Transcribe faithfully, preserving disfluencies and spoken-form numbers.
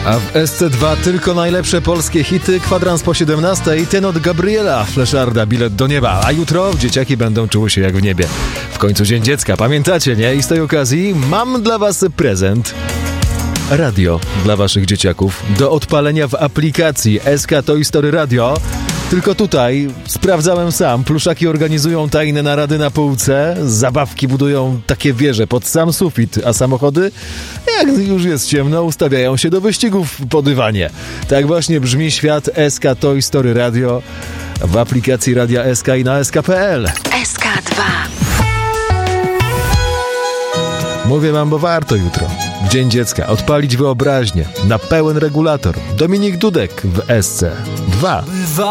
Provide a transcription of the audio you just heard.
A w S C dwa tylko najlepsze polskie hity, kwadrans po siedemnastej, ten od Gabriela Fleszarda, Bilet do nieba. A jutro dzieciaki będą czuły się jak w niebie. W końcu Dzień Dziecka, pamiętacie, nie? I z tej okazji mam dla was prezent. Radio dla waszych dzieciaków do odpalenia w aplikacji S K Toy Story Radio. Tylko tutaj sprawdzałem sam, pluszaki organizują tajne narady na półce, zabawki budują takie wieże pod sam sufit, a samochody, jak już jest ciemno, ustawiają się do wyścigów po dywanie. Tak właśnie brzmi świat S K Toy Story Radio w aplikacji Radia S K i na S K kropka P L. S K dwa. Mówię wam, bo warto jutro, w Dzień Dziecka, odpalić wyobraźnię na pełen regulator. Dominik Dudek w S C dwa.